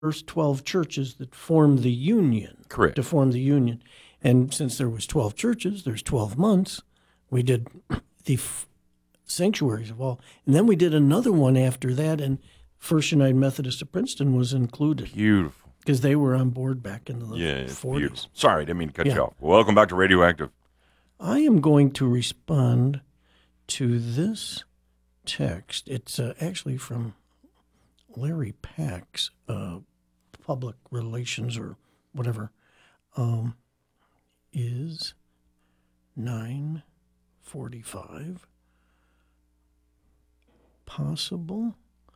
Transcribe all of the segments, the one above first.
first 12 churches that formed the union. Correct. To form the union. And since there was 12 churches, there's 12 months. We did the sanctuaries of all. And then we did another one after that, and First United Methodist of Princeton was included. Beautiful. Because they were on board back in the 40s. Beautiful. Sorry, didn't mean to cut you off. Welcome back to Radioactive. I am going to respond to this text. It's actually from Larry Pack's public relations or whatever. Is 9:45 possible?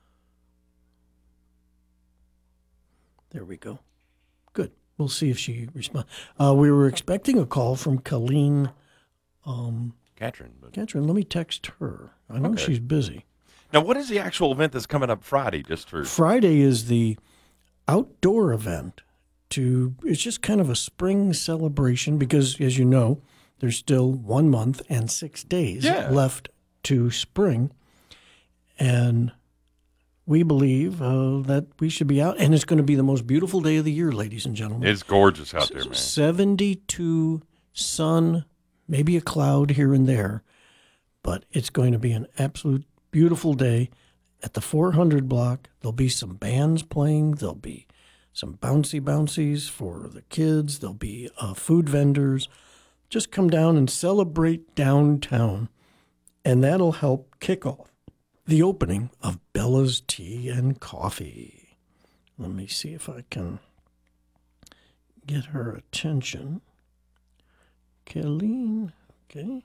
There we go. Good. We'll see if she responds. We were expecting a call from Colleen. Katrin. Katrin, let me text her. I know she's busy. Now, what is the actual event that's coming up Friday? Friday is the outdoor event. It's just kind of a spring celebration because, as you know, there's still 1 month and 6 days left to spring. And we believe that we should be out. And it's going to be the most beautiful day of the year, ladies and gentlemen. It's gorgeous out there, man. 72 sun, maybe a cloud here and there. But it's going to be an absolute beautiful day. At the 400 block, there'll be some bands playing. There'll be some bouncies for the kids. There'll be food vendors. Just come down and celebrate downtown. And that'll help kick off the opening of Bella's Tea and Coffee. Let me see if I can get her attention. Colleen, okay.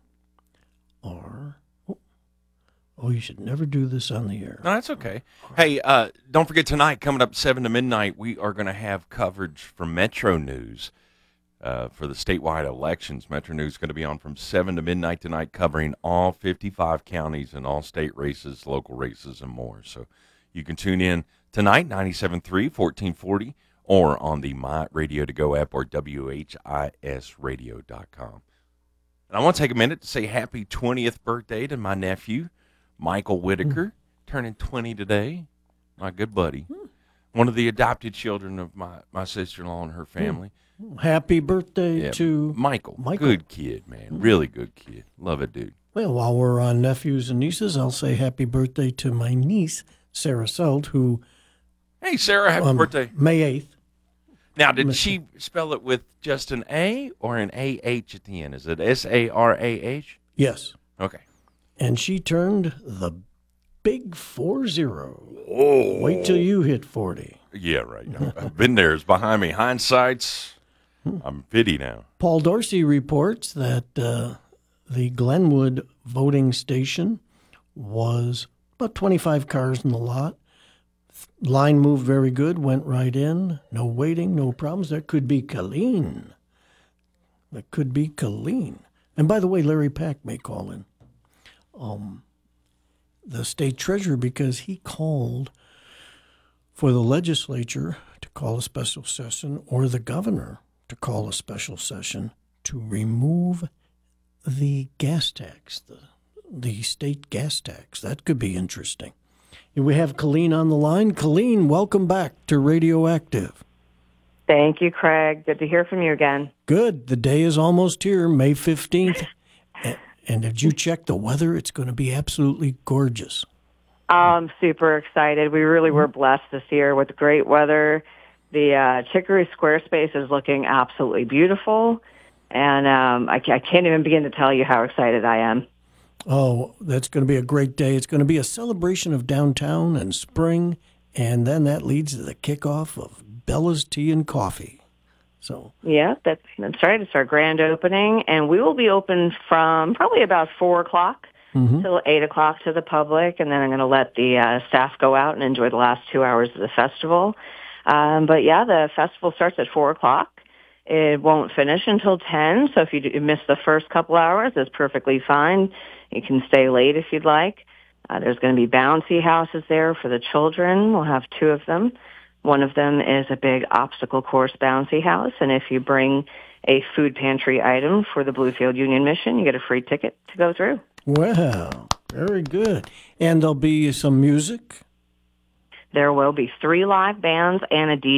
Oh, you should never do this on the air. No, that's okay. Hey, don't forget tonight, coming up 7 to midnight, we are going to have coverage from Metro News for the statewide elections. Metro News is going to be on from 7 to midnight tonight, covering all 55 counties and all state races, local races, and more. So you can tune in tonight, 97.3, 1440, or on the My Radio to Go app or WHISradio.com. And I want to take a minute to say happy 20th birthday to my nephew, Michael Whitaker, turning 20 today, my good buddy, one of the adopted children of my sister-in-law and her family. Happy birthday to Michael. Good kid, man. Really good kid. Love it, dude. Well, while we're on nephews and nieces, I'll say happy birthday to my niece, Sarah Selt, who... Hey, Sarah, happy birthday. May 8th. Now, did she spell it with just an A or an A-H at the end? Is it S-A-R-A-H? Yes. Okay. And she turned the big 40. Oh. Wait till you hit 40. Yeah, right. I've been there. It's behind me. Hindsight's, I'm 50 now. Paul Dorsey reports that the Glenwood voting station was about 25 cars in the lot. Line moved very good, went right in. No waiting, no problems. That could be Colleen. And by the way, Larry Pack may call in. The state treasurer, because he called for the legislature to call a special session or the governor to call a special session to remove the gas tax, the state gas tax. That could be interesting. We have Colleen on the line. Colleen, welcome back to Radioactive. Thank you, Craig. Good to hear from you again. Good. The day is almost here, May 15th. And did you check the weather? It's going to be absolutely gorgeous. I'm super excited. We really were blessed this year with great weather. The Chicory Squarespace is looking absolutely beautiful. And I can't even begin to tell you how excited I am. Oh, that's going to be a great day. It's going to be a celebration of downtown and spring, and then that leads to the kickoff of Bella's Tea and Coffee. So yeah, that's right. It's our grand opening, and we will be open from probably about 4 o'clock till 8 o'clock to the public, and then I'm going to let the staff go out and enjoy the last 2 hours of the festival. But yeah, the festival starts at 4 o'clock. It won't finish until 10, so if you miss the first couple hours, that's perfectly fine. You can stay late if you'd like. There's going to be bouncy houses there for the children. We'll have 2 of them. One of them is a big obstacle course bouncy house, and if you bring a food pantry item for the Bluefield Union Mission, you get a free ticket to go through. Wow, very good. And there'll be some music? There will be 3 live bands and a DJ